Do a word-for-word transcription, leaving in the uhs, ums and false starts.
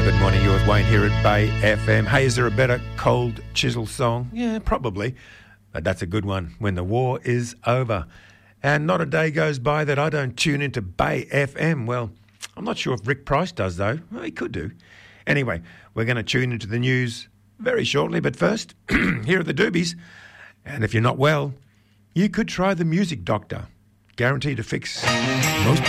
Good morning, yours Wayne here at Bay F M. Hey, is there a better Cold Chisel song? Yeah, probably. But that's a good one, When the War is Over. And not a day goes by that I don't tune into Bay F M. Well, I'm not sure if Rick Price does, though. Well, he could do. Anyway, we're going to tune into the news very shortly. But first, here are the doobies. And if you're not well, you could try the Music Doctor. Guaranteed to fix most